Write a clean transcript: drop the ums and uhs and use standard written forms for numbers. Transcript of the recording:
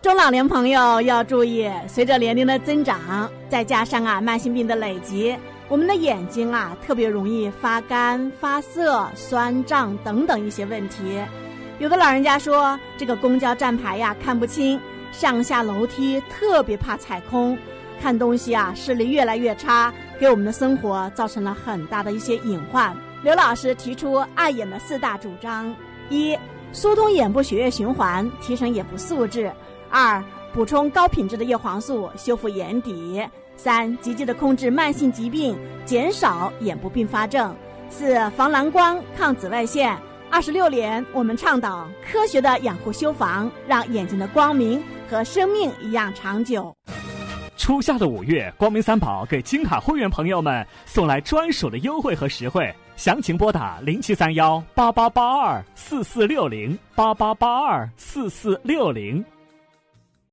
中老年朋友要注意，随着年龄的增长，再加上慢性病的累积，我们的眼睛特别容易发干、发涩、酸胀等等一些问题。有的老人家说，这个公交站牌看不清，上下楼梯特别怕踩空，看东西视力越来越差，给我们的生活造成了很大的一些隐患。刘老师提出爱眼的4大主张：一、疏通眼部血液循环，提升眼部素质；二、补充高品质的叶黄素，修复眼底；三、积极的控制慢性疾病，减少眼部并发症；四、防蓝光、抗紫外线。26年，我们倡导科学的养护修防，让眼睛的光明和生命一样长久。 初夏的5月，光明三宝给金卡会员朋友们送来专属的优惠和实惠，详情拨打07318882446088824460。